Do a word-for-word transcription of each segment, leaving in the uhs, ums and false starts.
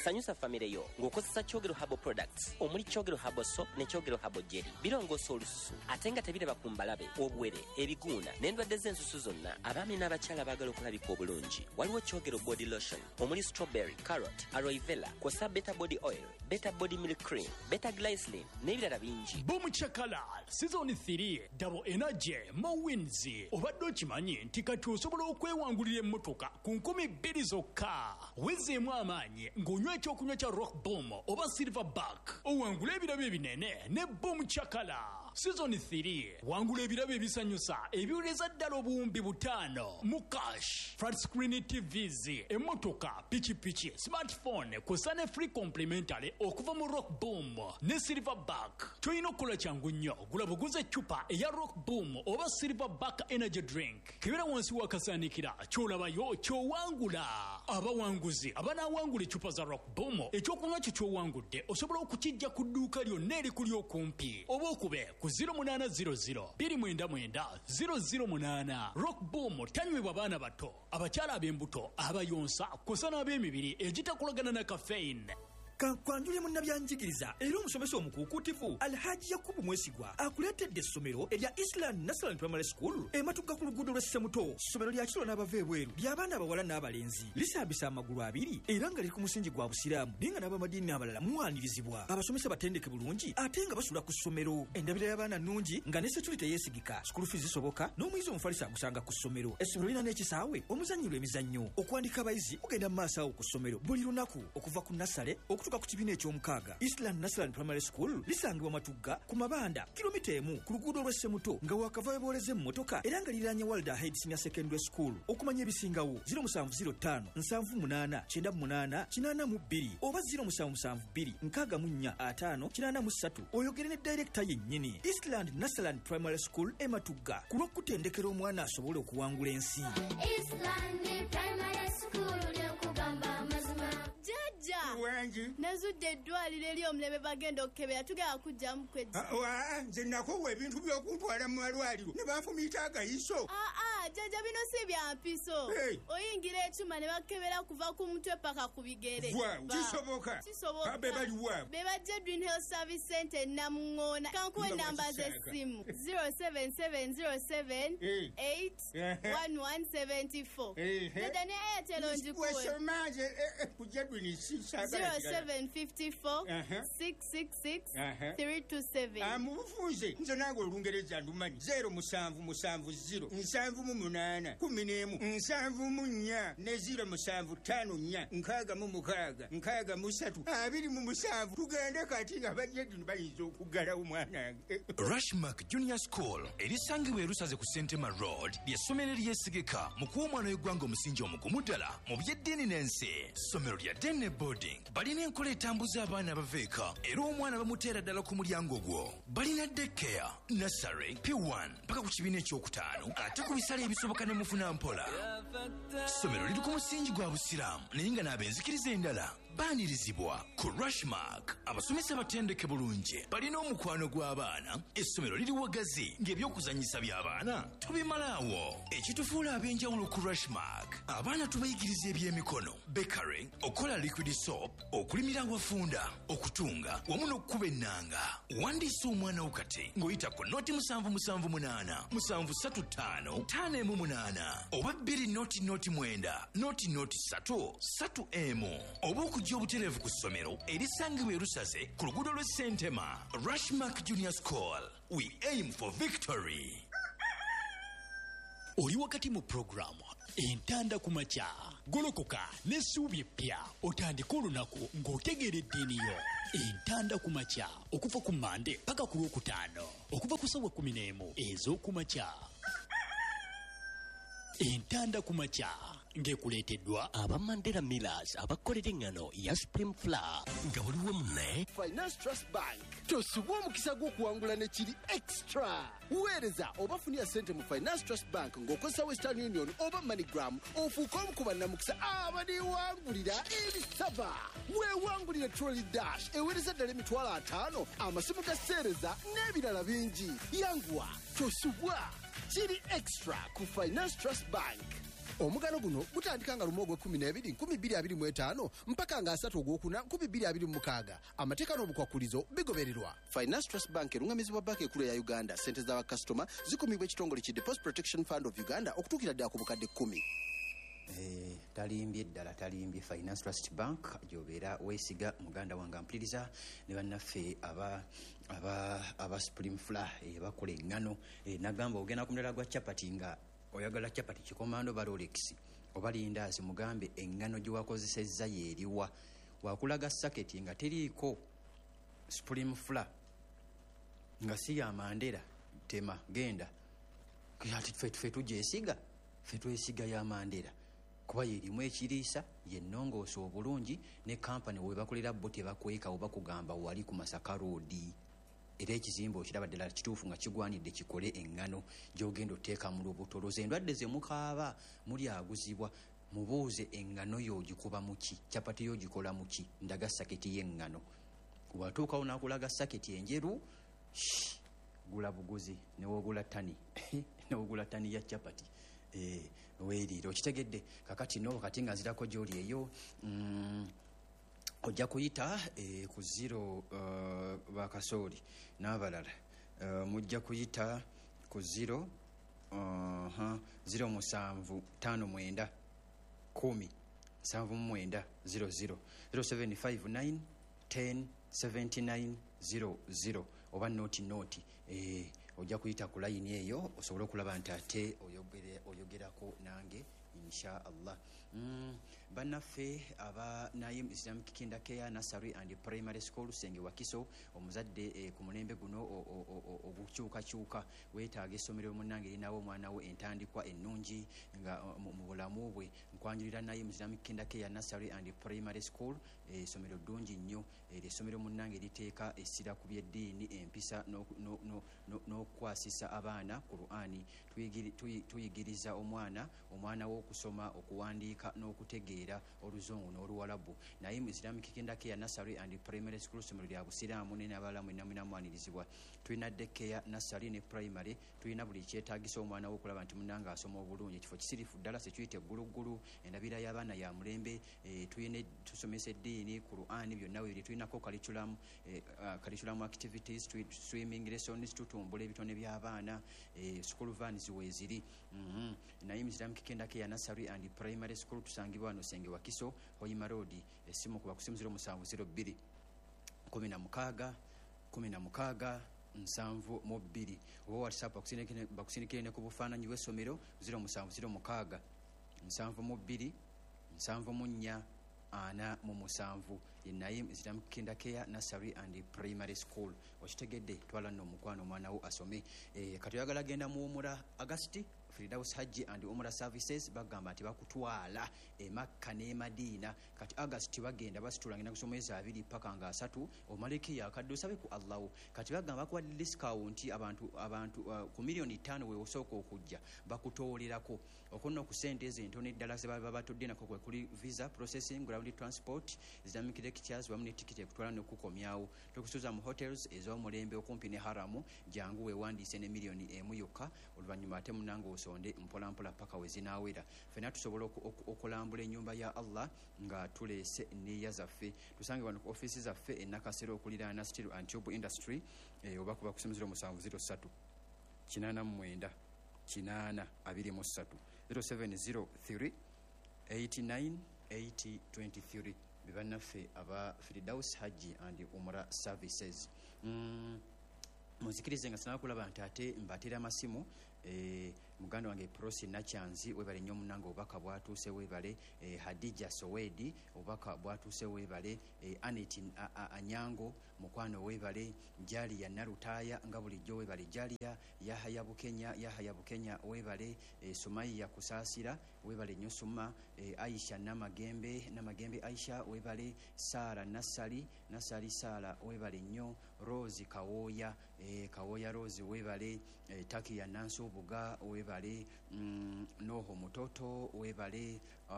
sanyusa famire yo ng'okozesa Kyogero Herbal Products omuli Kyogero Herbal Soap ne Kyogero Herbal Jelly. Birongoosa olususu ate nga tebiraba ku mbalabe, obwere, ebiguuna n'endwadde z'ensusu zonna. Abaami n'abakyala baagala okulabika obulungi. Waliwo Kyogero Body Lotion omuli strawberry, carrot, aloe vera, kw'ossa Beta Body Oil, Beta Body Milk Cream, Beta Glycerin n'ebirala bingi. Boom Chakala Season three Double Energy Mowins. Obadde okimanyi nti kati osobola okwewangulira emmotoka ku nkumi bbiri zokka. Wezeemu amaanyi ng'onywa ekyokunywa kya Rock Boom oba Silverback. Owangula ebirabo ebinene ne Boom Chakala. Season three wangula ebirabo ebisanyusa ebiwuleza ddala obuwumbi butaano mu cash. Flat screen T Vs, emmotoka, pichipichi, smartphone kw'ossa ne free complimentary okuva mu Rock Boom ne Silverback. Toyina okukola kyangu nnyo, gula buguze eccupa eya Rock Boom oba Silverback energy drink. Kibera wansi wakasaanikira ky'olabayo ky'owangula. Abawanguzi abanaawangula eccupa za Rock Boom ekyokunywa kyo ky'owangudde osobola okukijja ku dduuka lyonna erikuli okumpi oba okube ku zero eight zero zero two nine nine zero zero eight. Rock Boom tanywebwa baana bato, abakyala ab'embuto, abayonsa kw'ossa n'ab'emibiri egitakolagana na caffeine. Kankwanjulye munnabyanjigiriza era omusomesa omukuukutifu Alhaji Yakubu Mwesigwa akuleetedde essomero erya Eastland National Primary School ematugga ku luguudo lwa Ssemuto. Ssomero lya kilo n'abava ebweru ly'abaana abawala n'abalenzi, lisambisa amagulu abiri era nga liri ku musingi gwa busiraamu naye nga n'abamadiini abalala muwaanirizibwa. Abasomesa batendeke bulungi ate nga basula ku ssomero. Endabira y'abaana nnungi nga ne security yeesigika, school fees zisoboka n'omuyizi omufalisa agusanga ku ssomero. Essomero lirina n'ekisaawe omuzannyirwa emizannyo. Okuwandika abayizi kugenda mu maaso awo ku ssomero buli lunaku okuva ku nasale okutuuka ku kibiina eky'omukaaga. Eastland National Primary School lisangibwa Matugga ku mabanda kilomita emu ku luguudo lwa Ssemuto nga wakava booleze emmotoka era nga liranye World Ahead Senior Secondary School. Okumanya ebisingawo zero seven zero five seven eight eight nine eight eight eight two oba zero seven seven two six four five eight eight three. Oyogere ne director yennyini. Eastland National Primary School e Matugga ku lw'okutendekera omwana asobole okuwangula ensi. Eastland Primary School ly'okugamba amazima. Jaja wangi nazudde eddwaliro eri omulebe bagenda okukebera tugenda kujjamu kweddi. Wa nze nakowa ebintu by'okuntwala mu malwaliro ne banfumiita agayiso. Aa jaja bino si bya mpiso. Oyingira ekyuma ne bakebera kuva ku mutwe paka ku bigere. Kisoboka kisoboka be bali wa be bajja Green Hill Service Center Namungoona. Kankuwe namba z'essimu zero seven seven zero seven eight one one seven four. Jaja ne Airtel onjikuwe wesomaje kujja Green zero seven five four six six six three two seven. Amufunze nze nange olungereza ndumanyi zero musanvu musanvu zero nsanvu mu munaana kumi n'emu nsanvu mu nnya ne zero musanvu ttaano nnya nkaaga mu mukaaga nkaaga mu ssatu abiri mu musanvu. Tugende kati nga bajjedini bayinza okuggalawo omwana. Rushmark Junior School erisangibwa e Lusaze ku Sentema Road ly'essomero eryesigika mu kuwa omwana w'eggwanga omusingi omugumu ddala mu by'eddiini n'ensi. Ssomero lya Dene Boarding balina enkola etambuza abaana abaveeka era omwana bamuteera ddala ku mulyango gwo. Balina daycare, nursery, P one mpaka ku kibiina ekyokutaano ate ku bisale ebisoboka ne mufuna mpola. Ssomero liri ku musingi gwa busiraamu naye nga n'abenzikiriza endala baanirizibwa. Ku Rushmark abasomesa batendeke bulungi balina omukwano gw'abaana. Essomero liri wagazi ng'ebyokuzannyisa by'abaana tubimalaawo. Ekitufuula ab'enjawulo ku Rushmark abaana tubayigiriza ebyemikono, bakery, okola liquid soap, okulimira awafunda, okutunga wamu n'okukuba ennanga. Wandiisa omwana wo kati ng'oyita ku noti musanvu musanvu munaana musanvu ssatu ttaano ttaano emu munaana oba bbiri noti noti mwenda noti noti ssatu ssatu emu oba okujja obutereevu ku ssomero erisangibwa e Lusaze ku luguudo lw'e Sentema. Rushmark Junior School, we aim for victory. Oli wakati mu programu entanda ku makya golokoka n'essuubi eppya otandika olunaku ng'otegeera eddiini yo. Entanda ku makya okuva ku Mande paka ku Lwokutaano okuva ku ssaawa kumi n'emu ez'oku makya. Entanda ku makya ng'ekuleeteddwa aba Mandela Millers abakolera engano ya Supreme Flour. Nga waliwo munne Finance Trust Bank tosubwa omukisa gw'okuwangula ne kiri extra. Weereza oba funira ssente mu Finance Trust Bank ng'okozesa Western Union oba MoneyGram ofuuka omu ku bannamukisa abaniwangulira ebisaba. Weewangulire Trolley Dash eweereza ddala emitwalo ataano amasimu ga sseereza n'ebirala bingi. Yanguwa tosubwa kiri extra ku Finance Trust Bank. omugano guno gutandika nga lumu ogw'ekkumi n'ebiri nkumi bbiri abiri mu etaano mpaka nga asatu ogwokuna nkumi bbiri abiri mu mukaaga. Amateeka n'obukwakulizo bigobererwa. Finance Trust Bank erungamizibwa banka ekkulu ya Uganda. Ssente z'abakasitoma zikumibwa ekitongole ki Deposit Protection Fund of Uganda okutuukira ddala ku bukadde kkumi. Eh, talimbye ddala talimbye Finance Trust Bank gy'obeera weesiga muganda wange ampuliriza ne bannaffe aba aba aba Supreme Fly eh, bakola eŋŋano eh, nagamba ogenda ku mulala gwa chapati nga oyagala chapati kikomando ba Rolex oba lindazi mugambe eŋŋano gye wakozesezza yeeriwa wakulaga saketi nga teriiko Supreme Fly nga si ya Mandela tema genda kati ffe ffe tugyesiga ffe twesiga ya Mandela kuba yerimu ekiriisa yennongoosa obulungi ne kampani we bakolera bo tebakweka oba kugamba wali ku Masaka Road era ekizimbe okiraba ddala kituufu nga kigwanidde kikole eŋŋano gy'ogenda otteeka mu lubutoloza endwadde ze mukaaba muli aguzibwa mubuuze eŋŋano y'ogikuba mu ki capati y'ogikola mu ki ndaga saketi y'eŋŋano watuukawo n'akulaga saketi enjeru gula buguzi newoogula tani newoogula tani ya capati eh weeriro kitegedde kakati no kati nga nzirako gy'oli eyo mm, ojja kuyita eh, ku zero uh, bakasooli n'abalala uh, mujja kuyita ku zero uh, huh, zero musanvu tano mwenda kumi nsanvu mwenda zero zero zero seven five nine ten seventy nine zero zero oba noti noti eh ojja kuyita ku layini eyo osobole okulaba nti ate oyogere oyogerako nange insha Allah. Mm, bannaffe aba Naim Islamic Kinder Care Nursery and Primary School Senge Wakiso omuzadde eh, ku mulembe guno ogukyukakyuka weetaaga essomero munnange linawo omwana we entandikwa ennungi nga mu bulamu bwe nkwanjulira Naim Islamic Kinder Care Nursery and Primary School essomero ddungi nnyo essomero munnange liteeka essira ku byeddiini empisa n'okukwasisa abaana Qur'ani tuyigiriza omwana omwana w'okusoma okuwandiika n'okutegeera oluzungu n'oluwalabu. Naye Islamic Kinder Care Nursery and Primary School ssomero lya busiraamu ne n'abalamu ennamunamwanirizibwa tulina daycare nursery ne primary tulina buli kyetaagisa omwana w'okulaba nti munnange asoma obulungi ekifo kisirifu ddala sekiyite egguluggulu endabira y'abaana ya mulembe eh, tulina tusomesa eddiini Qur'ani byonna bibiri tulinako curriculum eh, uh, curriculum activities swimming lessons tutumbula ebitone by'abaana eh, school vans weeziri mm-hmm. Naye Islamic Kinder Care Nursery and Primary School tusangibwa wano Senge Wakiso Hoima Road essimu kuba kusimu zero musanvu zero bbiri kumi na mukaaga kumi na mukaaga nsanvu mu bbiri oba WhatsApp bakusinikire ne ku bufaananyi bw'essomero zero musanvu zero mukaaga nsanvu mu bbiri nsanvu mu nnya ana mu musanvu ye Naim Islamic Kinder Care Nursery and Primary School okitegedde twala nno omukwano omwana wo asome eh, kati oyagala genda mu Umura Agasti Firdaus Hajji and Umrah Services bagamba nti bakutwala e Makka ne Madina kati August bagenda basitula ngenda kusomeza abiri paka nga asatu omaleki yakadde osabe ku Allah kati bagamba kwa discount abantu abantu uh, ku milioni ttaano we osoko okujja bakutoolerako okunno ku sente ez'entono eddala ze baba batodde nako kwe kuli visa processing ground transport Islamic lectures wamu ne ticket ekutwala n'okukomyawo tokusuza mu hotels ez'omulembe okumpi ne Haramu jangu weewandiise ne milioni emu yokka oluvannyuma ate munango sonde mpola mpola paka wezinawera fena tusobola okulambula ennyumba ya Allah nga tulese niya zaffe tusange wano ku office zaffe enakasero okuliraana Steel and Tube Industry eh, oba kuba kusemezero musanvu zero three kinana mwenda kinana abiri mu ssatu zero seven zero three eight nine eight two three bibannaffe aba Firdaus Hajji and Umrah Services. mm. Muzikirize nga sinakulaba nti ate mbatira amasimu eh, muganda wange Prosi Nachanzi webale nnyo munange obaka bwatuuse webale eh, Hadija Sowedi obaka bwatuuse webale eh, Anet Anyango mukwano webale Jali ya Narutaya nga bulijjo webale Jalia Yahaya Bukenya Yahaya Bukenya webale eh, Sumaiya Kusaasira webale nnyo Suma eh, Aisha Namagembe Namagembe Aisha webale Sara Nasali Nasali Sara webale nnyo Rose Kawoya eh, Kawoya Rose webale eh, Taki ya Nanso Buga webale mm, Noho Mutoto webale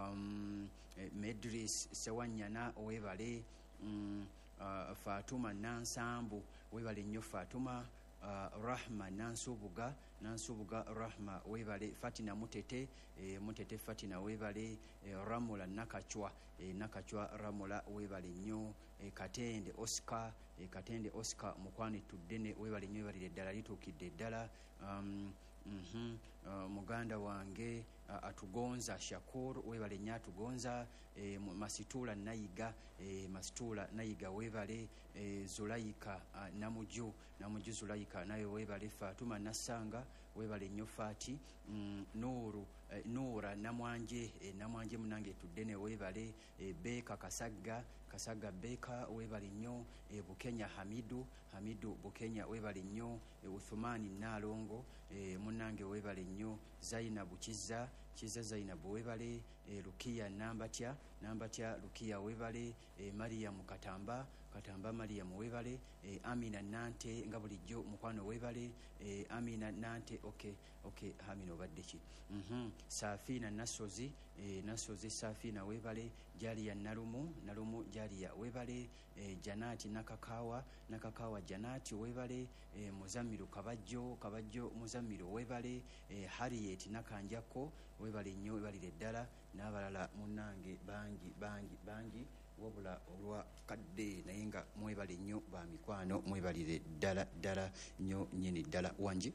um, eh, Medris Sewanyana webale mm, uh, Fatuma Nansambu webale nnyo Fatuma uh, Rahma Nansubuga Nansubuga Rahma webale Fatina Mutete e, Mutete Fatina webale e, Ramula Nakachwa e, Nakachwa Ramula webale nnyo e, Katende Oscar e, Katende Oscar mukwani tuddene webale nnyo webale ddala lituukidde ddala um, mm-hmm. uh, muganda wange uh, atugonza Shakur webale nnyo atugonza e, Masitula Nayiga e, Masitula Nayiga webale e, Zulaika uh, Namuju Namuju Zulaika nayo webale Fatuma Nasanga webale nnyo Fati mm, Nuru eh, Nura Namwanje eh, Namwanje munange tuddene webale eh, Beka Kasaga Kasaga Beka webale nnyo eh, Bukenya Hamidu Hamidu Bukenya webale nnyo eh, Uthumani Nalongo eh, munange webale nnyo Zainabu Kiza Kiza Zainabu webale eh, Lukia Nambatya Nambatya Lukia webale eh, Mariam Katamba Katamba Mariam webale eh, Amina Nante nga bulijjo mukwano webale eh, Amina Nante okay okay Amina obaddeki mhm Safina Nasozi eh, Nasozi Safina webale Jalia Nalumu Nalumu Jalia webale eh, Janati Nakakawa Nakakawa Janati webale eh, Muzamiru Kabajjo Kabajjo Muzamiru webale eh, Harriet Nakanjako webale nnyo webalire ddala n'abalala munnange bangi bangi bangi wabula olwa kadde naye nga mwebale nnyo ba mikwano mwebalire ddala ddala nnyo nnyini ddala wangi.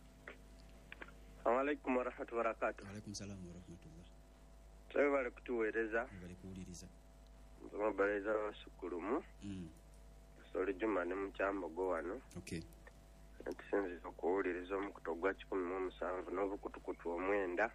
Assalamu alaikum warahmatullahi wabarakatuh. Wa alaikum salaam warahmatullah. Twebale kutuweereza bali kuwuliriza nzomabaliza basukulumu mm. Soli Juma ne Mukyambogo wano okay ntusinziza okuwuliriza omukuto gwa kikumi mu musanvu n'obukutukutu omwenda.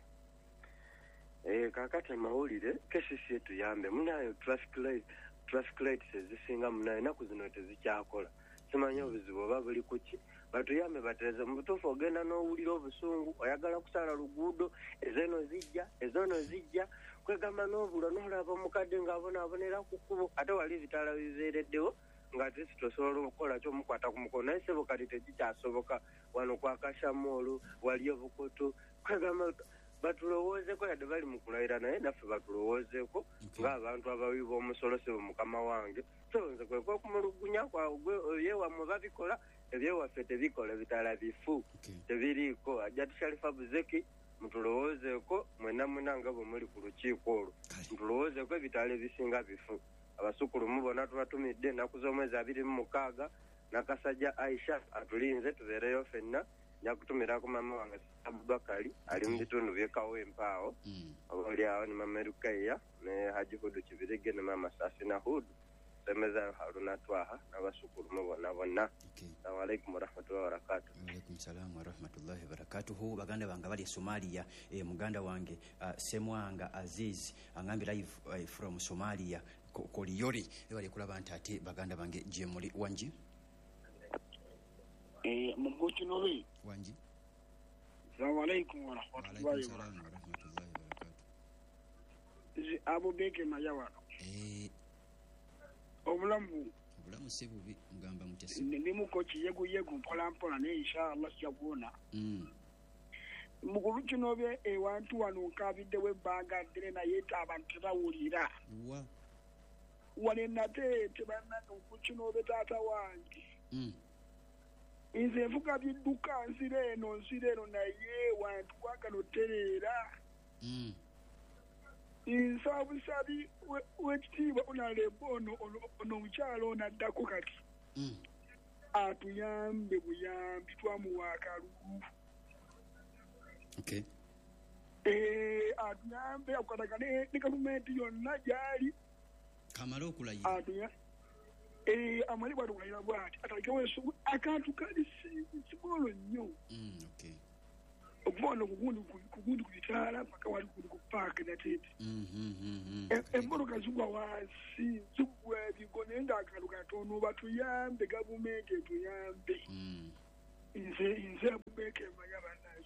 Eh kakati amawulire kesisi etuyambe munayo traffic light traffic lights ezisinga munayo naku zino tezikyakola simanyi obuzibu oba buli kuki batuyambe batereze mu butuufu ogenda n'owulira obusungu oyagala kusala luguudo ezeno zijja ezono zijja kwegamba n'obulwa n'olaba omukadde ng'abonaabonera ku kkubo ate wali ebitaala bibeereddewo nga tesi tosobola okukola kyomukwata ku mukono naye sebo kati tekikyasoboka wano kwakashamoolu wali obukutu kwegamba batulowoozeko yadde bali mu kulayira naye naffe batulowoozeko ng'abantu abawi b'omusolo sebo mukama wange so nze kwe kwekumulugunya kwagwe yewammwe babikola ebyewaffe tebikola bitala bifu tebiriiko ajjati Sharifa Buzeki mutulowoozeeko mwena mwena nga bwe muli ku lukiiko olwo mutulowoozeeko ebitala ebisinga bifu abasukulumu bonna tubatumidde ennaku z'omwezi abiri mu mukaaga nakasajja Aisha atulinze tubeereyo ffenna njakutumira ku mama wange Abubakari ali mu bitundu by'Ekawempa awo oli awo ni mama Rukaya ne Haji Hudu Kibirige ne mama Safina Hudu semeza Haruna Twaha n'abasukulumu bonna bonna. Assalamu alaikum warahmatullahi wabarakatuh. Wa alaikum salaam warahmatullahi wabarakatuh. Baganda bange bali Somalia eh, muganda wange uh, Semwanga Aziz angambi live uh, from Somalia Koliyori ebali kulaba nti ate baganda bange jemuli wangi eh mubuchi nobe wangi. Assalamu alaikum warahmatullahi wabarakatuh. Zi Abu Beke Mayawano eh obulamu obulamu sebubi mugamba mutesi ndi mukochi yegu yegu mpola mpola ne inshallah sijabona mm mugulu kino bye ewantu wano nkabidde webbanga ddene naye abantu bawulira wa wane nate tebanna okukino be taata wange mm nze nvuga bidduka nzire eno nzire eno naye wantu kwagano tereera mm insabusabi wekitiibwa onalebo ono ono omukyalo ono addako kati mm atuyambe buyambi twamuwa akalulu okay eh atuyambe akatagane ne gavumenti yonna gyali kamala okulayira atuya eh amali bwatu kulayira bwati atalekewo esubu akantu kali simolo nnyo mm okay okubono kugundi kugundi kubitala paka wali kugundi ku park na tete mhm mhm emboloka zugwa wasi zugwa bigone nga akalu katono batuyambe gavumenti etuyambe mm inze inze bubeke mayaba nazo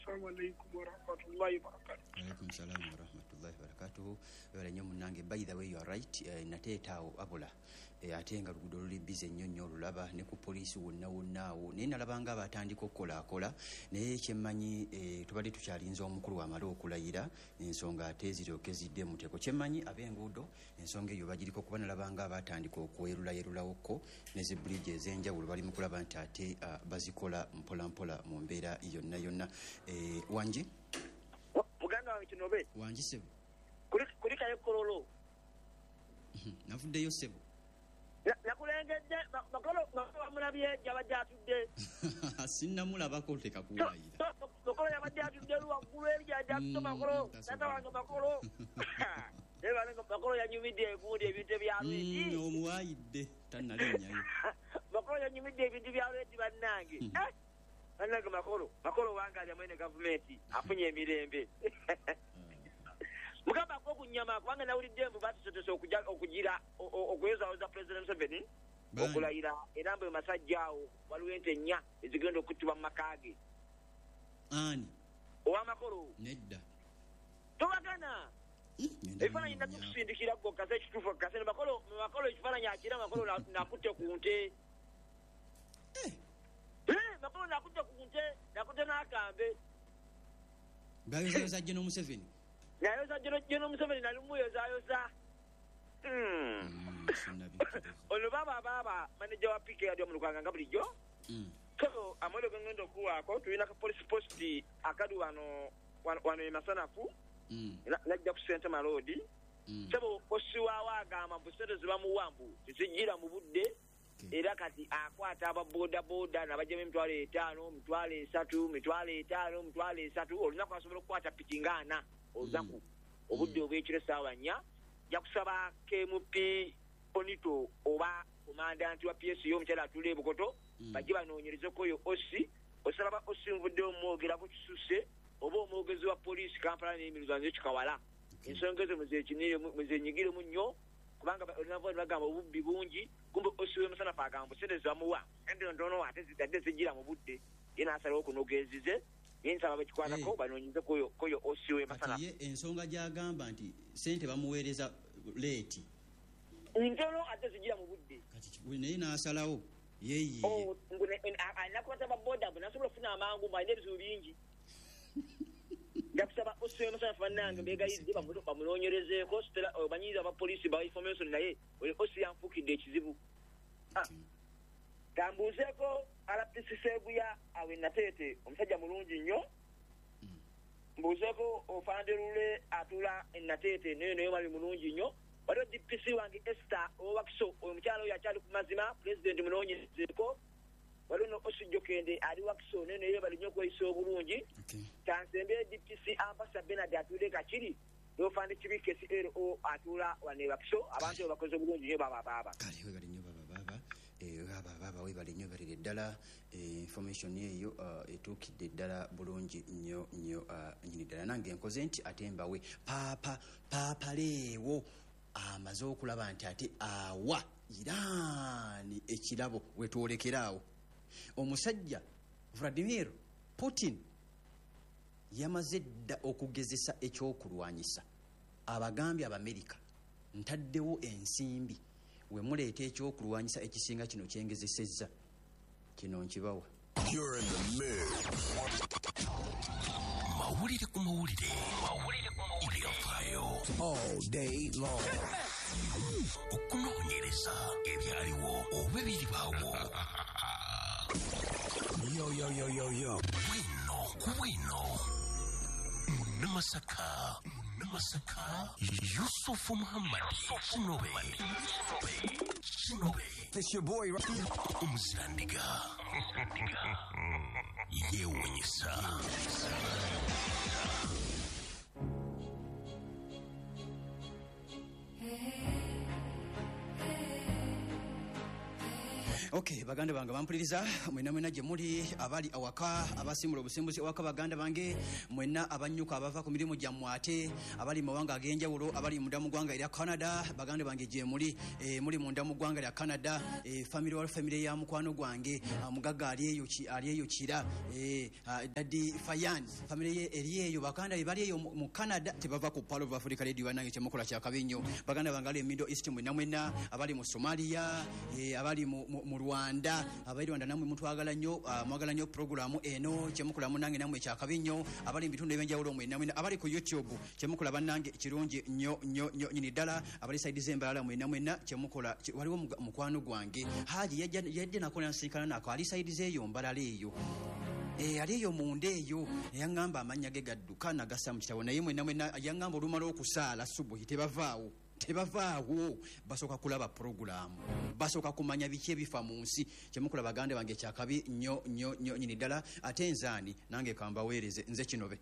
assalamu alaikum warahmatullahi wabarakatuh. Alaikum salam warahmatullahi wabarakatuh. Wala nnyo munnange, by the way you are right. Uh, nateetaawo abula e, ate nga luguudo luli bize nnyo nnyo olulaba ne ku poliisi wonna wonna awo naye nalaba nga batandika okukolaakola naye kyemmanyi e, tubadde tukyalinza omukulu amale okulayira ensonga ate ziryoke zidde mu nteeko. Kyemmanyi ab'enguudo ensonga eyo bagiriko kuba nalaba nga batandika okwerulayerulawoko ne zi bridge ez'enjawulo bali mu kulaba nti ate uh, bazikola mpolampola mu mbeera yonna yonna. E, wangi muganda wange kinobe wangi sebo kuli kayo kololo navuddeyo sebo nakulengedde makolo bamulabye yabadde atudde sinnamulabako tekakuwayira makolo yabadde atudde luwaggulu eri yajatudde makolo tata wange makolo ebalenga makolo yanyumidde egundi ebintu ebya lweti omuwayidde tannalinyayo makolo yanyumidde ebintu bya lweti bannange bannange makolo makolo wange ali amwene gavumenti afunye emirembe mugamba ko kunyama kubanga nawulidde mbu batusotose okugira okweyozawoza President Museveni okulayira era mbu masajja awo waliwo ente nnya ezigenda okuttibwa mu makaage. Ani owamakolo nedda tobagana ekifaananyi natukusindikira ggo kase ekituufu kase makolo makolo ekifaananyi akira makolo nakutte ku nte makolo nakutte ku nte nakutte n'akambe gayozayoza General Museveni nayoza General Museveni nalimuyozayoza ono baba baba manager wa P K yali omulukanga nga bulijjo so amwelo gengendo okuwaako tulina ka police post akadu wano wano emasanafu najja ku St Malodi sebo osiwaawo agamba mbu sente zibamuwambu tizijjira mu budde era kati akwata ababoda boda nabajjamu emitwalo etaano mitwalo esatu mitwalo etaano mitwalo esatu olunaku asobola okukwata pitingana olunaku obudde obwekiro essaawa nnya jakusaba K M P Onito oba komandanti wa P S yo omukyala atula ebukoto bajje banoonyerezeko oyo osi osaba ba osi nvudde omwogera ku kisuse oba omwogezi wa poliisi Kampala n'emiruzo kikawala ensonga ezo muzenyigiremu nnyo kubanga olinavo bagamba obubbi bungi kumbe osi w'emusanafu agamba sente zamuwa ende ntono ate zitadde zijjira mu budde ye n'asalawo okunogezize ensaba bakikwatako banoonyeze koyo osi w'emasanafu ye ensonga gy'agamba nti sente bamuweereza leeti ntono ate zijjira mu budde naye n'asalawo yeeyiye nakwata baboda bwe nasobola okufuna amangu mbalina ebizibu bingi jakusaba osi w'emasanafu bannange mbegayizze bamunoonyerezeeko omanyiza abapoliisi ba information naye osi yanfuukidde ekizibu tambuuzeeko R P C Sebuya awe Nateete omusajja mulungi nnyo mbuuzeeko ofanderule atula Nateete naye naye bali mulungi nnyo waliwo D P C wange Esther Owakiso oyo mukyala oyo akyali ku mazima pulezidenti munoonyerezeeko waliwo no Osijjokende ali Wakiso naye naye bali nnyo okweyisa obulungi Tansembe D P C Ambassador Bernard atule Kakiri n'ofande Kibike C L O atula wane Wakiso abantu abo bakoze obulungi nnyo baba baba kale wegali nnyo baba baba aba baba webali nnyo balire ddala information eyo etuukidde ddala bulungi nnyo nnyo nyini ddala nange nkoze nti ate mbawe paapa paapaleewo amaze okulaba nti ate awa Iraani ekirabo wetwolekeraawo omusajja Vladimir Putin yamaze dda okugezesa ekyokulwanyisa abagambye Abamerika ntaddewo ensimbi we muleeta ekyokulwanyisa ekisinga kino kyengezesezza kino nkibawa. You're in the mix. Mawulire ku mawulire. Mawulire ku mawulire. All day long. Okunoonyereza ebyaliwo oba ebiribaawo. Yo, yo, yo, yo, yo. Wino, wino. Munamasaka. Namasaka Yusufu Muhammad Shinobe Shinobe It's your boy Umzirandiga Yewanyisa Okay, baganda bange bampuliriza mwena mwena gye muli abali awaka abasimula obusimbuzi awaka baganda bange mwena abanyuka abava ku mirimu gyammwe ate abali mu mawanga ag'enjawulo abali munda mu ggwanga erya Canada baganda bange gye muli e, muli munda mu ggwanga lya Canada e, family wal family ya mukwano gwange mugagga ali eyo ki ali eyo kira e, Daddy Fayan family ye eri eyo baganda bali eyo mu Canada tebava ku Palo of Africa Radio wanange kye mukola kya kabinyo baganda bange ali Middle East mwena mwena abali mu Somalia e, abali mu, mu, mu Rwanda abali Rwanda namwe mutwagala nnyo uh, mwagala nnyo programu eno kyemukula munange namwe kyakabi nnyo abali bitundu ebyenjawulo mwe namwe abali ku YouTube kyemukula bannange kirungi nnyo nnyo nnyo nyini ddala abali side zembalala mwe namwe na kyemukula waliwo mukwano gwange haji yajja yajja nakola nsinkana nako ali side zeyo mbalala eyo Eh aliyo munde eyo yangamba amanya ge gadduka nagasa mu kitabo naye mwe namwe yangamba olumala okusala subuhi tebavaawo tebavaawo basoka kulaba programu basoka kumanya biki ebifa mu nsi kyemukula bagande bange kyakabi nnyo nnyo nnyo nyini ddala ate nzaani nange kamba weereze nze kinobe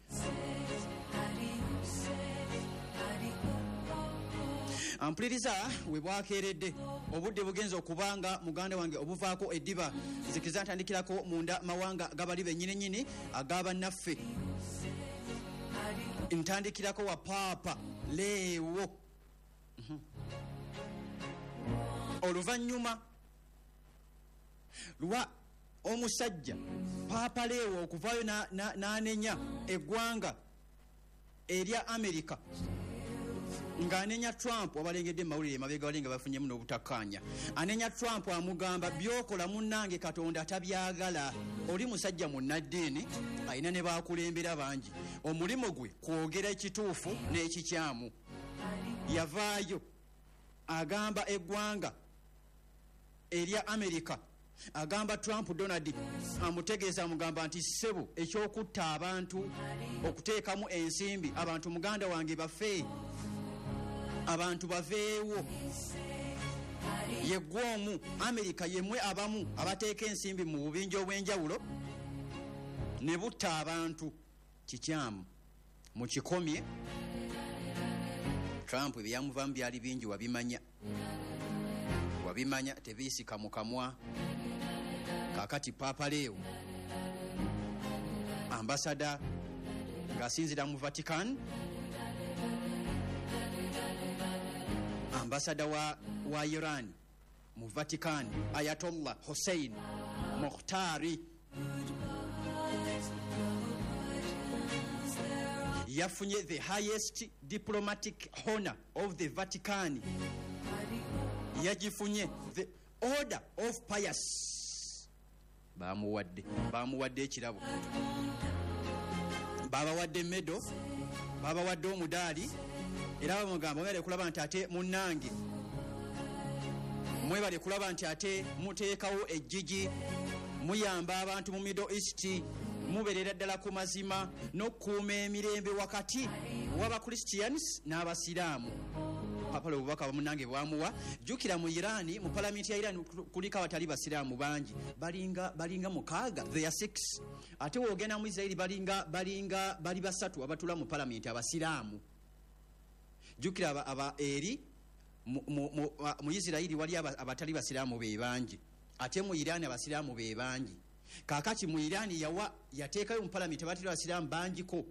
ampuliriza we bwakeeredde obudde bugenza okubanga muganda wange obuvaako eddiba nzikiriza ntandikirako munda mawanga gabali bennyini nnyini agabannaffe ntandikirako wa paapa leewo mm-hmm. oluvannyuma lwa omusajja paapa leewo okuvaayo n'anenya eggwanga erya Amerika ng'anenya Trump abalengedde mawulire mabega balinga bafunyemu n'obutakkaanya anenya Trump amugamba byokola munnange Katonda atabyagala oli musajja munnaddiini ayina ne baakulembera bangi omulimu gwe kwogera ekituufu n'ekikyamu yavaayo agamba eggwanga erya Amerika agamba Trump Donald amutegeeza amugamba nti ssebo ekyokutta abantu okuteekamu ensimbi abantu muganda wange bafe abantu baveewo yeggwoomu Amerika yemwe abamu abateeka ensimbi mu bubinja obw'enjawulo ne butta abantu kikyamu mu kikomye Trump ebyamuvamu byali bingi wabimanya wabimanya tebiisika mu kamwa kakati Papa Leo ambasada ng'asinzira mu Vatican ambasada wa, wa Iran mu Vatican Ayatollah Hussein Mokhtari yafunye the highest diplomatic honor of the Vatican yagifunye the Order of Pius bamuwadde bamuwadde ekirabo babawadde medal babawadde omudaali era bamugamba mwebale kulaba nti ate munnange mwebale kulaba nti ate muteekawo ejjigi muyamba abantu mu Middle East mubeerera ddala ku mazima n'okukuuma emirembe wakati w'Abakristians n'Abasiraamu Papa Leo obubaka bamunange bwamuwa jjukira mu Iran mu palamenti ya Iran kuliko abatali basiraamu bangi balinga balinga mukaaga they are six ate woogenda mu Israeli balinga balinga bali basatu abatula mu palamenti abasiraamu jjukira aba, aba eri mu, mu, mu, mu Israeli wali abatali basiraamu be bangi ate mu Iran abasiraamu be bangi kakati mu Iran yawa yateekayo mu palamenti abatali basiraamu bangiko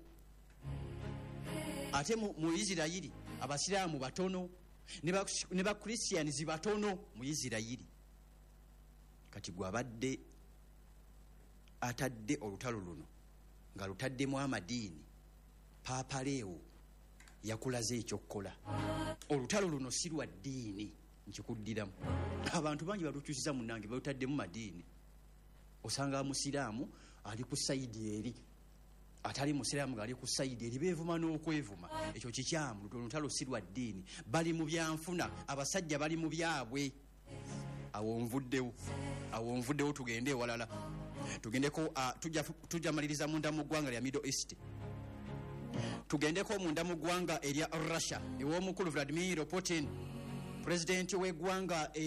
ate mu, mu Israeli abasiraamu batono ne ba Christians batono mu Isirayiri kati gwabadde atadde olutalo luno nga lutaddemu amadiini Papa Leo yakulaze ekyokukola olutalo luno si lwa ddiini nkikuddiramu abantu bangi balukyusiza munnange balutaddemu madiini osanga musiraamu ali ku sayidi eri atali musiraamu gali ku sayidi eri beevuma n'okwevuma ekyo kikyamu olutalo si lwa ddiini bali mu byanfuna abasajja bali mu byabwe awo nvuddewo awo nvuddewo tugende ewalala tugendeko uh, tujja tujja maliriza munda mu ggwanga lya Middle East tugendeko munda mu ggwanga erya Russia ew'omukulu Vladimir Putin president w'eggwanga